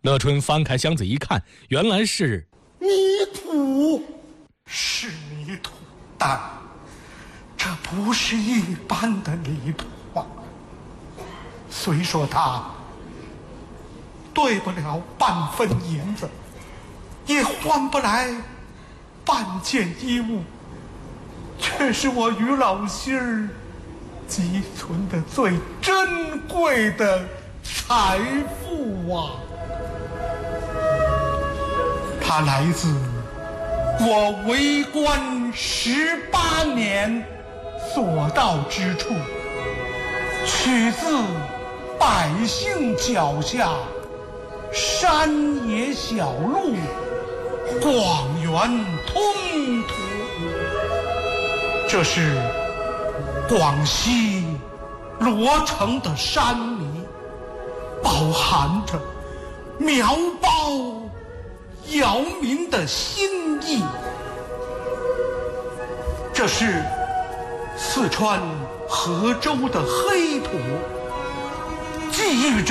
乐春翻开箱子一看，原来是泥土，是泥土，但这不是一般的泥土啊。虽说它兑不了半分银子，也换不来半件衣物，却是我于老心儿积存的最珍贵的财富啊！它来自我为官18年所到之处，取自百姓脚下山野小路，广元通途。这是广西罗城的山迷，饱含着苗包姚明的心意。这是四川河州的黑土，寄寓着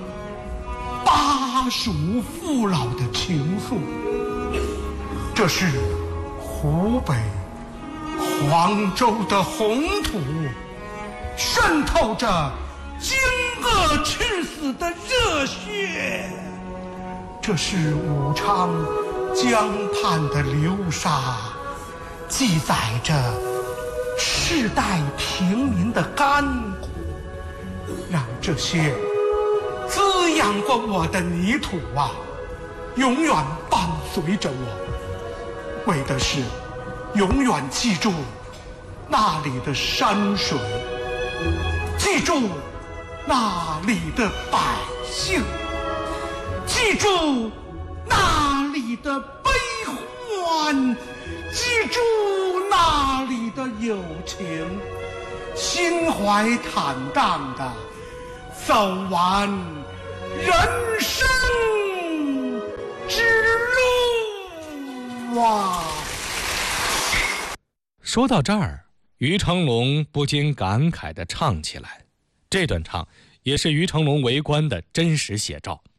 巴蜀父老的情愫。这是湖北黄州的红土，渗透着惊愕赤死的热血。这是武昌江畔的流沙，记载着世代平民的甘苦。让这些滋养过我的泥土啊，永远伴随着我，为的是永远记住那里的山水，记住那里的百姓，记住那里的悲欢，记住那里的友情，心怀坦荡的走完人生之路啊！ 说到这儿，于成龙不禁感慨地唱起来。这段唱也是于成龙为官的真实写照。